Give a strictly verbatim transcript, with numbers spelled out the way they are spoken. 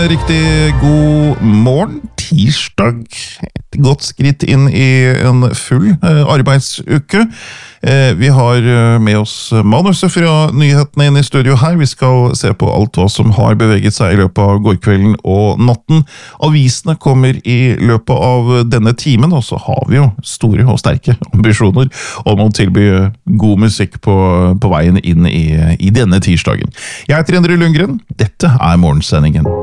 Riktig god morgen, tirsdag, et godt skritt inn i en full eh, arbeidsuke. Eh, vi har eh, med oss manuset fra nyhetene inn i studio her. Vi skal se på alt hva som har beveget seg i løpet av gårkvelden og natten. Avisene kommer i løpet av denne timen, og så har vi jo store og sterke ambisjoner om å tilby god musikk på, på veien inn i, i denne tirsdagen. Jeg heter Endre Lundgren, dette er morgensendingen.